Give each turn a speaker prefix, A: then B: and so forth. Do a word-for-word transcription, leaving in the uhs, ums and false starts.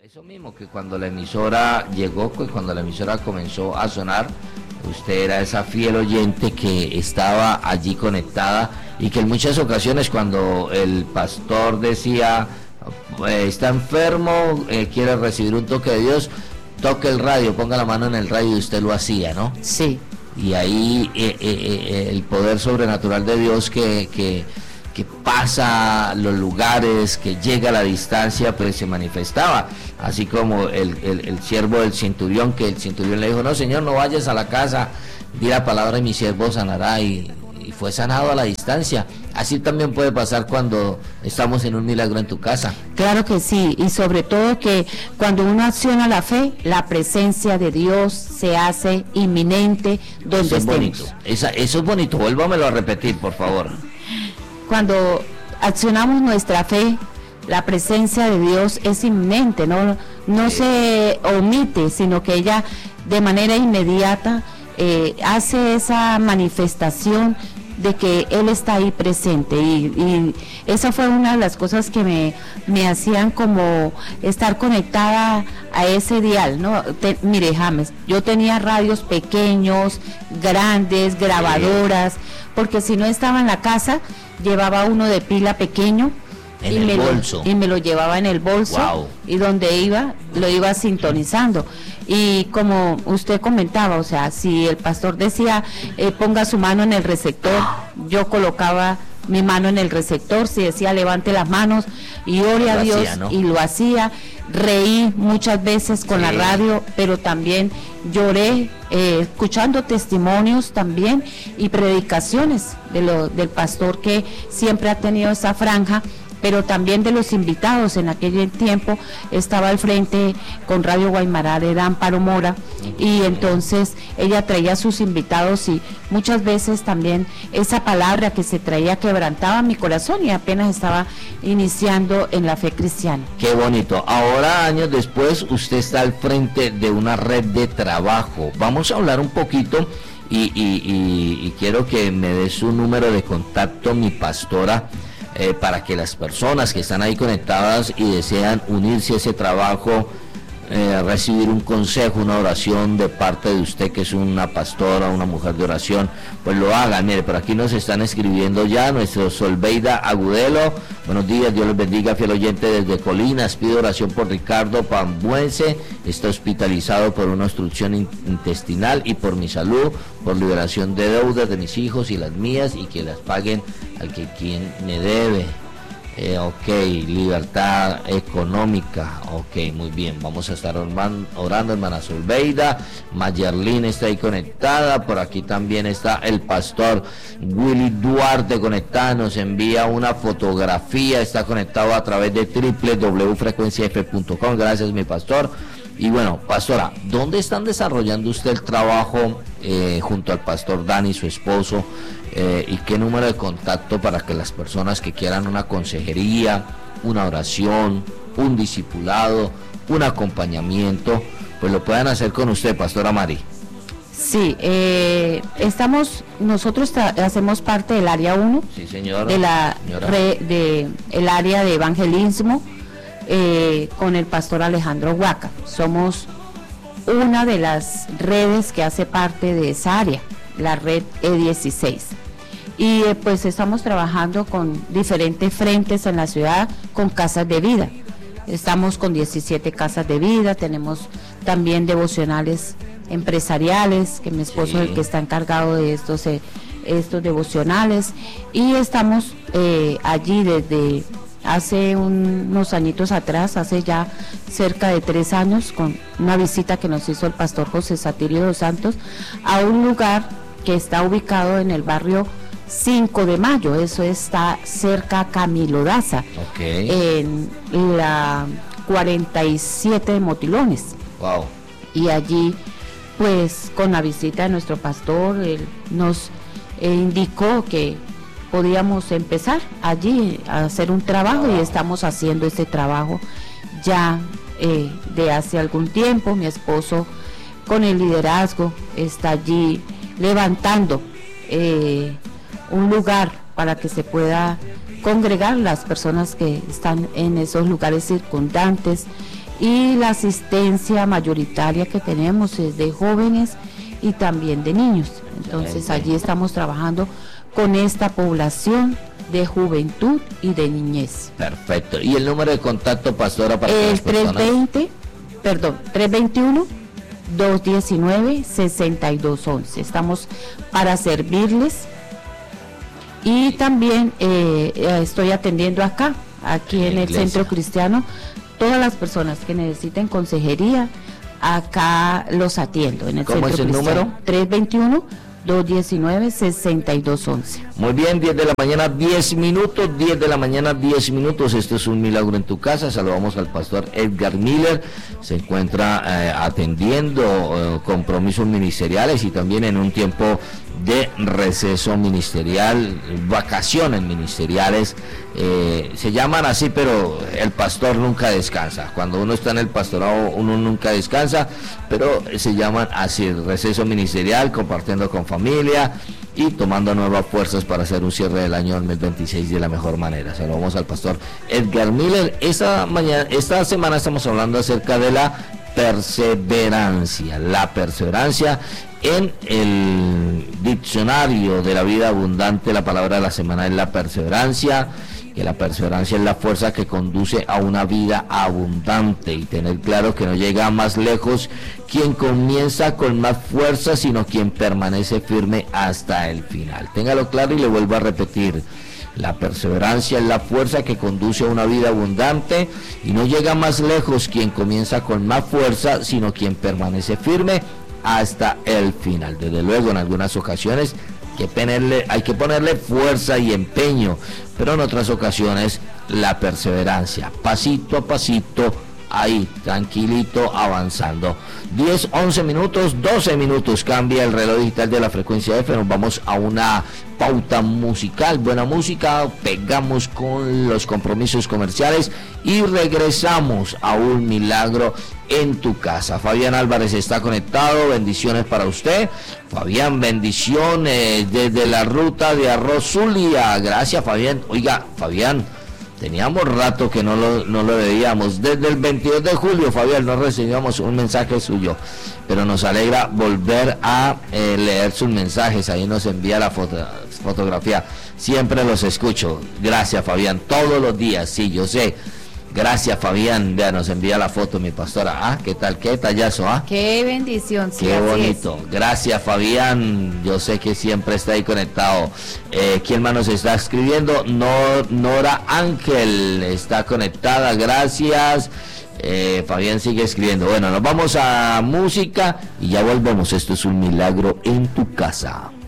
A: Eso mismo, que cuando la emisora llegó, que cuando la emisora comenzó a sonar, usted era esa fiel oyente que estaba allí conectada y que en muchas ocasiones cuando el pastor decía, eh, está enfermo, eh, quiere recibir un toque de Dios, toque el radio, ponga la mano en el radio, y usted lo hacía, ¿no?
B: Sí.
A: Y ahí eh, eh, eh, el poder sobrenatural de Dios que, que, que pasa los lugares, que llega a la distancia, pues se manifestaba. Así como el, el, el siervo del centurión, que el centurión le dijo, no señor, no vayas a la casa, di la palabra y mi siervo sanará, y, y fue sanado a la distancia. Así también puede pasar cuando estamos en un milagro en tu casa.
B: Claro que sí, y sobre todo que cuando uno acciona la fe, la presencia de Dios se hace inminente donde
A: eso es
B: estemos.
A: bonito. Esa, eso es bonito, vuélvamelo a repetir, por favor.
B: Cuando accionamos nuestra fe, la presencia de Dios es inminente, no, no
A: sí.
B: se omite, sino que ella de manera inmediata eh, hace esa manifestación de que Él está ahí presente, y, y esa fue una de las cosas que me, me hacían como estar conectada a ese dial, ¿no? Te, mire, James, yo tenía radios pequeños, grandes, grabadoras, porque si no estaba en la casa, llevaba uno de pila pequeño,
A: en
B: y
A: el
B: me
A: bolso.
B: Lo, y me lo llevaba en el bolso.
A: Wow.
B: Y donde iba, lo iba sintonizando. Y como usted comentaba, o sea, si el pastor decía, eh, ponga su mano en el receptor, yo colocaba mi mano en el receptor. Si decía, levante las manos y ore a Dios, hacía, ¿no? Y lo hacía. Reí muchas veces con sí. la radio, pero también lloré eh, escuchando testimonios también y predicaciones de lo, del pastor, que siempre ha tenido esa franja, pero también de los invitados. En aquel tiempo estaba al frente con Radio Guaymará de Amparo Mora, y entonces ella traía a sus invitados, y muchas veces también esa palabra que se traía quebrantaba mi corazón, y apenas estaba iniciando en la fe cristiana.
A: Qué bonito. Ahora, años después, usted está al frente de una red de trabajo. Vamos a hablar un poquito y, y, y, y quiero que me dé su número de contacto, mi pastora, Eh, para que las personas que están ahí conectadas y desean unirse a ese trabajo, eh, recibir un consejo, una oración de parte de usted, que es una pastora, una mujer de oración, pues lo hagan. Mire, por aquí nos están escribiendo ya nuestro Solveida Agudelo. Buenos días, Dios les bendiga, fiel oyente desde Colinas. Pido oración por Ricardo Pambuense, está hospitalizado por una obstrucción in- intestinal y por mi salud, por liberación de deudas de mis hijos y las mías, y que las paguen al que quien me debe. Eh, ok, libertad económica, ok, muy bien, vamos a estar orando, orando hermana Solveida. Mayerlin está ahí conectada, por aquí también está el pastor Willy Duarte conectada, nos envía una fotografía, está conectado a través de doble u doble u doble u punto frecuencia f punto com, gracias mi pastor. Y bueno, pastora, ¿dónde están desarrollando usted el trabajo eh, junto al pastor Dani, su esposo? Eh, ¿Y qué número de contacto para que las personas que quieran una consejería, una oración, un discipulado, un acompañamiento, pues lo puedan hacer con usted, pastora Mari?
B: Sí, eh, estamos, nosotros tra- hacemos parte del área uno,
A: sí, señora,
B: de la
A: señora.
B: Re, de el área de evangelismo, eh, con el pastor Alejandro Huaca. Somos una de las redes que hace parte de esa área, la red E dieciséis. Y eh, pues estamos trabajando con diferentes frentes en la ciudad, con casas de vida. Estamos con diecisiete casas de vida, tenemos también devocionales empresariales, que mi esposo sí. es el que está encargado de estos, eh, estos devocionales, y estamos eh, allí desde hace un, unos añitos atrás, hace ya cerca de tres años, con una visita que nos hizo el pastor José Satirio dos Santos a un lugar que está ubicado en el barrio cinco de mayo, eso está cerca a Camilo Daza,
A: okay.
B: en la cuarenta y siete de Motilones.
A: Wow.
B: Y allí, pues con la visita de nuestro pastor, él nos eh, indicó que podíamos empezar allí a hacer un trabajo, y estamos haciendo este trabajo ya eh, de hace algún tiempo. Mi esposo, con el liderazgo, está allí levantando eh, un lugar para que se pueda congregar las personas que están en esos lugares circundantes, y la asistencia mayoritaria que tenemos es de jóvenes y también de niños. Entonces allí estamos trabajando con esta población de juventud y de niñez.
A: Perfecto. ¿Y el número de contacto, pastora, para
B: el
A: las personas?
B: trescientos veinte, perdón, trescientos veintiuno, doscientos diecinueve, sesenta y dos once. Estamos para servirles. Y también eh, estoy atendiendo acá, aquí en, en el Centro Cristiano, todas las personas que necesiten consejería, acá los atiendo en el
A: ¿Cómo
B: Centro
A: es el
B: Cristiano.
A: número?
B: trescientos veintiuno, doscientos diecinueve, sesenta y dos once.
A: Muy bien, diez de la mañana, diez minutos, diez de la mañana, diez minutos. Esto es Un Milagro en tu Casa. Saludamos al pastor Edgar Miller. Se encuentra eh, atendiendo eh, compromisos ministeriales y también en un tiempo de receso ministerial, vacaciones ministeriales, eh, se llaman así, pero el pastor nunca descansa. Cuando uno está en el pastorado, uno nunca descansa, pero se llaman así, receso ministerial, compartiendo con familia y tomando nuevas fuerzas para hacer un cierre del año dos mil veintiséis de la mejor manera. Saludamos al pastor Edgar Miller. Esta mañana, esta semana estamos hablando acerca de la perseverancia, la perseverancia. En el diccionario de la vida abundante, la palabra de la semana es la perseverancia, que la perseverancia es la fuerza que conduce a una vida abundante, y tener claro que no llega más lejos quien comienza con más fuerza, sino quien permanece firme hasta el final. Téngalo claro y le vuelvo a repetir. La perseverancia es la fuerza que conduce a una vida abundante, y no llega más lejos quien comienza con más fuerza, sino quien permanece firme hasta el final. Desde luego, en algunas ocasiones que ponerle, hay que ponerle fuerza y empeño, pero en otras ocasiones la perseverancia, pasito a pasito, ahí, tranquilito, avanzando. diez, once minutos, doce minutos, cambia el reloj digital de la frecuencia F. Nos vamos a una pauta musical, buena música, pegamos con los compromisos comerciales y regresamos a Un Milagro en tu Casa. Fabián Álvarez está conectado, bendiciones para usted. Fabián, bendiciones desde la ruta de Arroz Zulia. Gracias, Fabián. Oiga, Fabián, teníamos rato que no lo, no lo veíamos. Desde el veintidós de julio, Fabián, no recibíamos un mensaje suyo, pero nos alegra volver a eh, leer sus mensajes. Ahí nos envía la foto, fotografía. Siempre los escucho. Gracias, Fabián, todos los días. Sí, yo sé. Gracias, Fabián. Vea, nos envía la foto mi pastora. Ah, ¿qué tal? ¿Qué tallazo? Ah,
B: qué bendición. Sí,
A: qué bonito. Es. Gracias, Fabián. Yo sé que siempre está ahí conectado. Eh, ¿Quién más nos está escribiendo? Nor, Nora Ángel está conectada. Gracias. Eh, Fabián sigue escribiendo. Bueno, nos vamos a música y ya volvemos. Esto es Un Milagro en tu Casa.